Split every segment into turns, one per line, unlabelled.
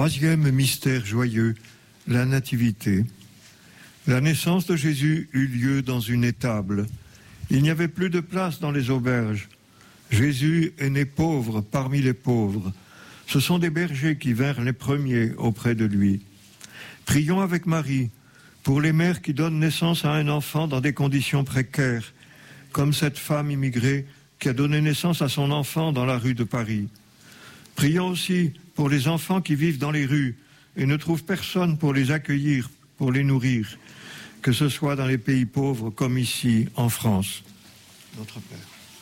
Troisième mystère joyeux, la nativité. La naissance de Jésus eut lieu dans une étable. Il n'y avait plus de place dans les auberges. Jésus est né pauvre parmi les pauvres. Ce sont des bergers qui vinrent les premiers auprès de lui. Prions avec Marie pour les mères qui donnent naissance à un enfant dans des conditions précaires, comme cette femme immigrée qui a donné naissance à son enfant dans la rue de Paris. Prions aussi pour les enfants qui vivent dans les rues et ne trouvent personne pour les accueillir, pour les nourrir, que ce soit dans les pays pauvres comme ici en France. Notre Père.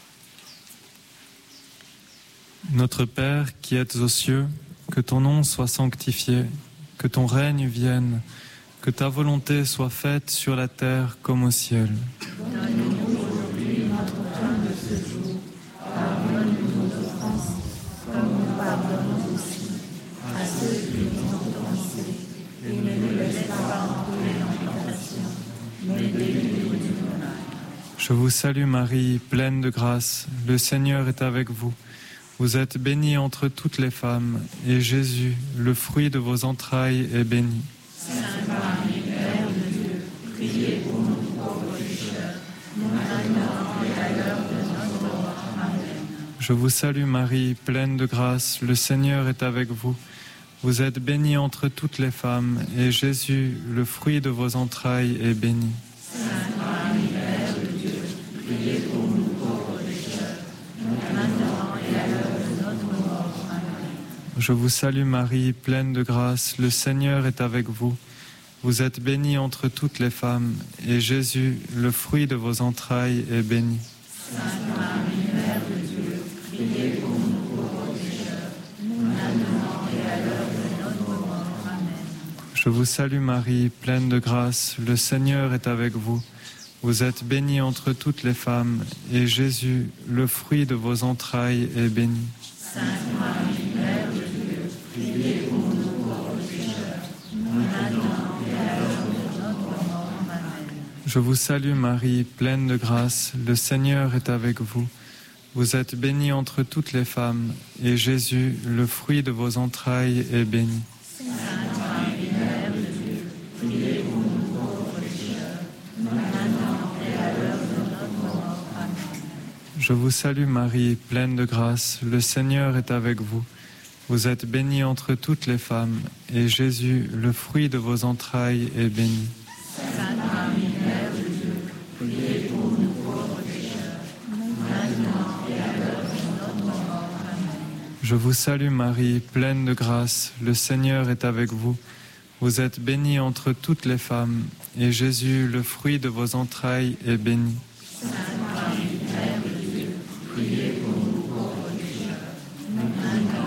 Notre Père qui êtes aux cieux, que ton nom soit sanctifié, que ton règne vienne, que ta volonté soit faite sur la terre comme au ciel.
Donne-nous aujourd'hui notre pain de ce jour. Pardonne-nous nos offenses, comme nous pardonnons aussi à ceux qui nous ont offensés. Et ne nous laisse pas entrer en tentation, mais délivre-nous du mal.
Je vous salue Marie, pleine de grâce, le Seigneur est avec vous. Vous êtes bénie entre toutes les femmes, et Jésus, le fruit de vos entrailles, est béni.
Sainte Marie, Mère de Dieu, priez pour nous pauvres pécheurs, maintenant et à l'heure de notre mort. Amen.
Je vous salue Marie, pleine de grâce, le Seigneur est avec vous. Vous êtes bénie entre toutes les femmes, et Jésus, le fruit de vos entrailles, est béni.
Sainte Marie, Mère de Dieu, priez pour nous pauvres pécheurs, maintenant et à l'heure de notre mort. Amen.
Je vous salue Marie, pleine de grâce, le Seigneur est avec vous. Vous êtes bénie entre toutes les femmes, et Jésus, le fruit de vos entrailles, est béni.
Sainte Marie, Mère de Dieu, priez pour nous pauvres pécheurs, maintenant et à l'heure de notre mort. Amen.
Je vous salue Marie, pleine de grâce, le Seigneur est avec vous. Vous êtes bénie entre toutes les femmes, et Jésus, le fruit de vos entrailles, est béni.
Sainte Marie, Mère de Dieu, priez pour nous pauvres pécheurs, maintenant et à l'heure de notre mort. Amen.
Je vous salue Marie, pleine de grâce, le Seigneur est avec vous. Vous êtes bénie entre toutes les femmes, et Jésus, le fruit de vos entrailles, est béni.
Sainte Marie, Mère de Dieu, priez pour nous pauvres pécheurs, maintenant et à l'heure de notre mort. Amen.
Je vous salue Marie, pleine de grâce, le Seigneur est avec vous. Vous êtes bénie entre toutes les femmes, et Jésus, le fruit de vos entrailles, est béni.
Sainte Marie, Mère de Dieu, priez pour nous pauvres pécheurs, maintenant et à l'heure de notre mort. Amen.
Je vous salue Marie, pleine de grâce, le Seigneur est avec vous. Vous êtes bénie entre toutes les femmes, et Jésus, le fruit de vos entrailles, est béni.